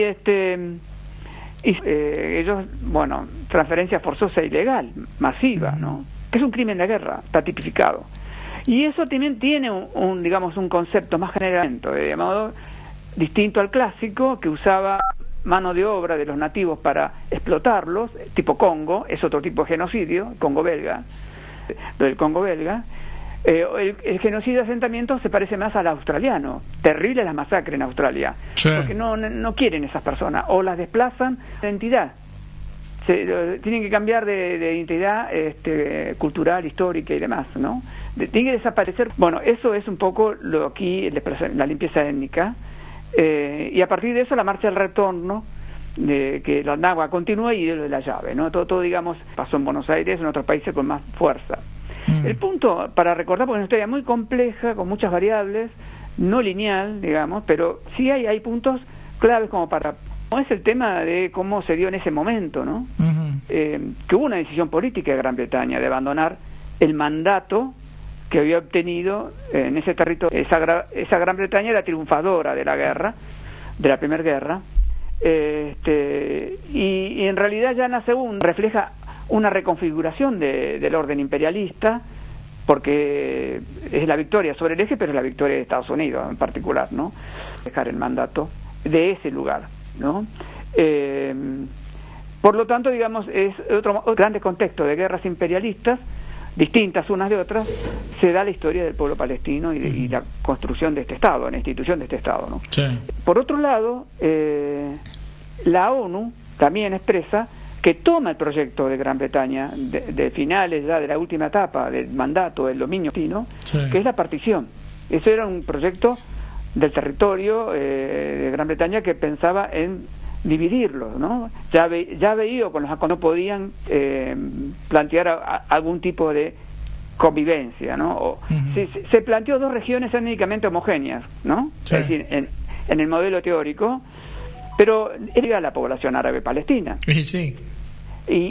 Ellos, bueno, transferencia forzosa e ilegal, masiva, ¿no? Que es un crimen de guerra, está tipificado. Y eso también tiene digamos, un concepto más general, de modo distinto al clásico, que usaba mano de obra de los nativos para explotarlos, tipo Congo, es otro tipo de genocidio, Congo belga, del Congo belga. El genocidio de asentamientos se parece más al australiano. Terrible la masacre en Australia, sí, porque no quieren esas personas, o las desplazan de identidad, tienen que cambiar de identidad cultural, histórica y demás, ¿no? Tienen que desaparecer. Bueno, eso es un poco lo aquí, la limpieza étnica, y a partir de eso la marcha del retorno, que la náhuatl continúa, y de la llave, ¿no? Todo, digamos, pasó en Buenos Aires, en otros países con más fuerza. El punto, para recordar, porque es una historia muy compleja, con muchas variables, no lineal, digamos, pero sí hay puntos claves como es el tema de cómo se dio en ese momento, ¿no? Que hubo una decisión política de Gran Bretaña de abandonar el mandato que había obtenido en ese territorio. Esa Gran Bretaña era triunfadora de la guerra, de la Primera Guerra, y en realidad ya en la segunda refleja una reconfiguración del orden imperialista, porque es la victoria sobre el eje, pero es la victoria de Estados Unidos en particular, ¿no? Dejar el mandato de ese lugar, ¿no? Por lo tanto, digamos, es otro grande contexto de guerras imperialistas, distintas unas de otras, se da la historia del pueblo palestino y la construcción de este Estado, la institución de este Estado, ¿no? Sí. Por otro lado, la ONU también expresa que toma el proyecto de Gran Bretaña de finales ya de la última etapa del mandato del dominio palestino, sí, que es la partición. Eso era un proyecto del territorio de Gran Bretaña que pensaba en dividirlo, ¿no? Ya veía con los acuerdos no podían plantear algún tipo de convivencia, ¿no? Se planteó dos regiones étnicamente homogéneas, ¿no? Sí. Es decir, en el modelo teórico, pero era la población árabe palestina. Sí.